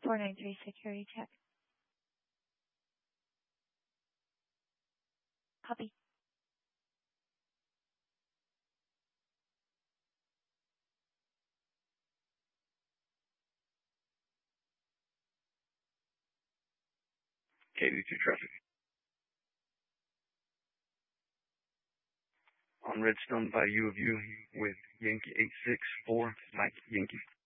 493 security check. Copy. KD2 traffic. On Redstone by U of U with Yankee 864, Mike Yankee.